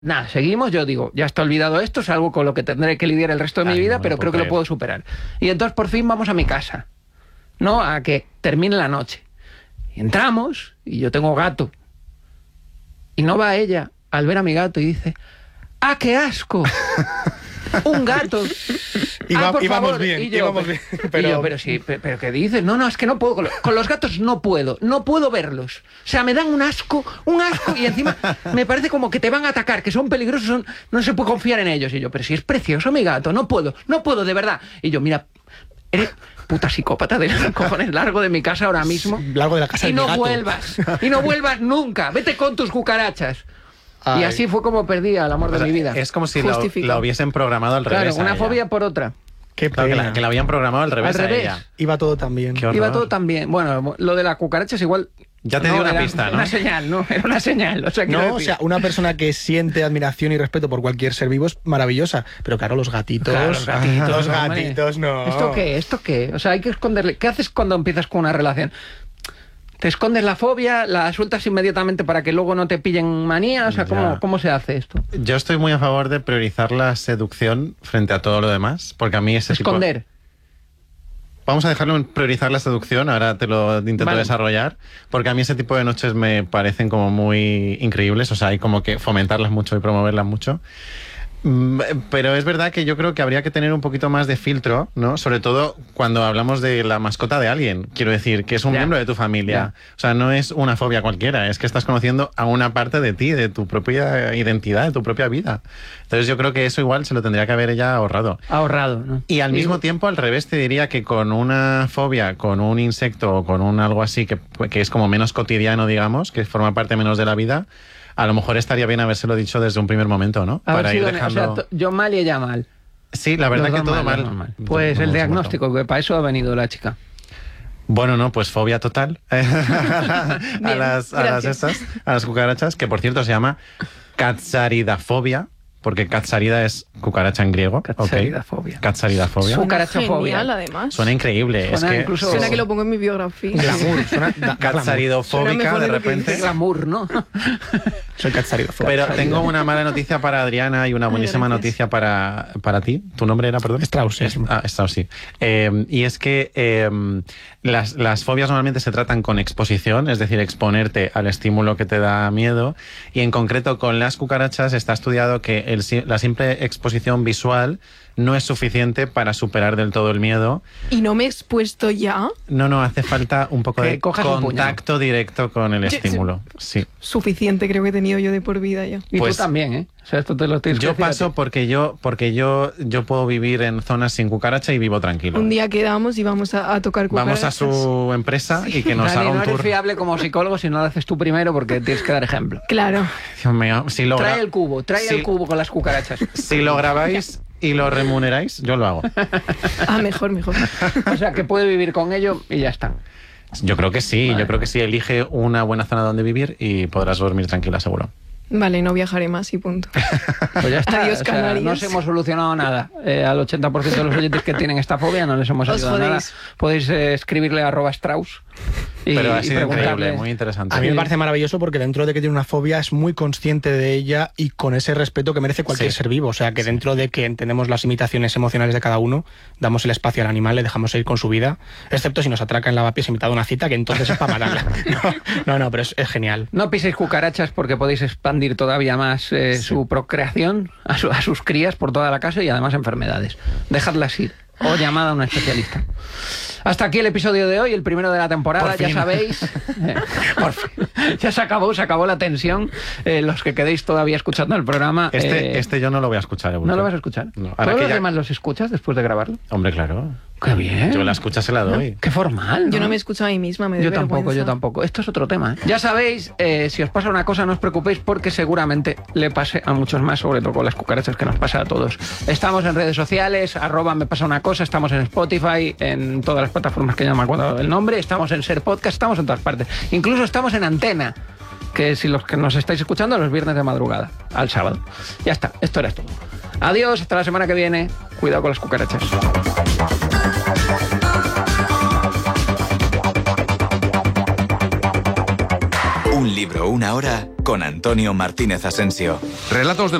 Nada, seguimos, yo digo, ya está olvidado esto, es algo con lo que tendré que lidiar el resto de mi vida, pero creo que lo puedo superar. Y entonces por fin vamos a mi casa, ¿no? A que termine la noche. Y entramos, y yo tengo gato. Y no va ella al ver a mi gato y dice, ¡ah, qué asco! Un gato. Íbamos bien, íbamos bien. Pero ¿qué dices? No, es que no puedo. Con los gatos no puedo verlos. O sea, me dan un asco, y encima me parece como que te van a atacar, que son peligrosos, no se puede confiar en ellos. Y yo, pero si es precioso mi gato, no puedo, de verdad. Y yo, mira, eres puta psicópata de los cojones, largo de mi casa ahora mismo. Largo de la casa de mi gato. Y no vuelvas nunca. Vete con tus cucarachas. Ay. Y así fue como perdí al amor de mi vida. Es como si lo hubiesen programado al revés. Claro, una fobia por otra. Qué pena. Que la habían programado al revés. Al revés. A ella. Iba todo tan bien. Iba todo tan bien. Bueno, lo de la cucaracha es igual. Ya te dio una pista, ¿no? Una señal, ¿no? Era una señal. O sea, una persona que siente admiración y respeto por cualquier ser vivo es maravillosa. Pero claro, los gatitos. Claro, los gatitos, no. ¿Esto qué? O sea, hay que esconderle. ¿Qué haces cuando empiezas con una relación? ¿Te escondes la fobia, la sueltas inmediatamente para que luego no te pillen manía? O sea, ¿cómo se hace esto? Yo estoy muy a favor de priorizar la seducción frente a todo lo demás, porque a mí ese esconder. Vamos a dejarlo en priorizar la seducción, ahora te lo intento desarrollar, porque a mí ese tipo de noches me parecen como muy increíbles, o sea, hay como que fomentarlas mucho y promoverlas mucho. Pero es verdad que yo creo que habría que tener un poquito más de filtro, ¿no? Sobre todo cuando hablamos de la mascota de alguien. Quiero decir, que es un miembro de tu familia. O sea, no es una fobia cualquiera, es que estás conociendo a una parte de ti, de tu propia identidad, de tu propia vida. Entonces yo creo que eso igual se lo tendría que haber ella ahorrado. ¿No? Y al mismo tiempo, al revés, te diría que con una fobia, con un insecto o con un algo así que es como menos cotidiano, digamos, que forma parte menos de la vida, a lo mejor estaría bien habérselo dicho desde un primer momento, ¿no? Para ir dejando... O sea, yo mal y ella mal. Sí, la verdad que todo mal. Pues el diagnóstico, que para eso ha venido la chica. Bueno, no, pues fobia total a las cucarachas, que por cierto se llama catsaridafobia, porque catsarida es cucaracha en griego. Catsaridafobia. Catsaridafobia. Cucarachafobia. Genial, además. Suena increíble. Suena que lo pongo en mi biografía. Glamour. Catsaridofóbica, de repente. Glamour, ¿no? Soy catsaridofóbica. Pero tengo una mala noticia para Adriana y una buenísima noticia para ti. ¿Tu nombre era, perdón? Strauss. Strauss, sí. Y es que las fobias normalmente se tratan con exposición, es decir, exponerte al estímulo que te da miedo. Y en concreto con las cucarachas está estudiado que la simple exposición visual no es suficiente para superar del todo el miedo. ¿Y no me he expuesto ya? No, hace falta un poco de contacto directo con el estímulo. Sí. Suficiente creo que he tenido yo de por vida ya. Y pues, tú también, ¿eh? O sea, esto te lo tienes que yo decir paso porque yo puedo vivir en zonas sin cucaracha y vivo tranquilo. Un día quedamos y vamos a tocar cucarachas. Vamos a su empresa y que nos Dani, haga un no tour. eres fiable como psicólogo si no lo haces tú primero, porque tienes que dar ejemplo. Claro. Dios mío, si trae el cubo con las cucarachas. Si lo grabáis y lo remuneráis, yo lo hago. Mejor. O sea, que puede vivir con ello y ya está. Yo creo que sí, yo creo que sí. Elige una buena zona donde vivir y podrás dormir tranquila, seguro. Vale, no viajaré más y punto. Pues ya está. Adiós, Canarias. No os hemos solucionado nada. Al 80% de los oyentes que tienen esta fobia no les hemos ayudado nada. Podéis escribirle a @Strauss pero ha sido increíble, muy interesante. A mí me parece maravilloso porque dentro de que tiene una fobia es muy consciente de ella y con ese respeto que merece cualquier ser vivo. O sea, que dentro de que entendemos las limitaciones emocionales de cada uno, damos el espacio al animal, le dejamos ir con su vida, excepto si nos atraca en lavapiés invitado a una cita, que entonces es para matarla. No, pero es genial. No piséis cucarachas porque podéis expandir todavía más su procreación a sus crías por toda la casa y además enfermedades. Dejadlas ir o llamad a un especialista. Hasta aquí el episodio de hoy, el primero de la temporada, ya sabéis. Por fin. Ya se acabó la tensión. Los que quedéis todavía escuchando el programa. Este yo no lo voy a escuchar. ¿No lo vas a escuchar? No. ¿Todos los demás los escuchas después de grabarlo? Hombre, claro. ¡Qué bien! Yo la escucha se la doy. ¡Qué formal! ¿no? Yo no me escucho a mí misma, me doy vergüenza. Yo tampoco. Esto es otro tema. Ya sabéis, si os pasa una cosa, no os preocupéis porque seguramente le pase a muchos más, sobre todo con las cucarachas que nos pasa a todos. Estamos en redes sociales, @mepasaUnaCosa, estamos en Spotify, en todas las plataformas que ya no me acuerdo el nombre, estamos en Ser Podcast, estamos en todas partes. Incluso estamos en Antena, que si los que nos estáis escuchando los viernes de madrugada, al sábado. Ya está, esto era todo. Adiós, hasta la semana que viene. Cuidado con las cucarachas. Un libro, una hora con Antonio Martínez Asensio. Relatos de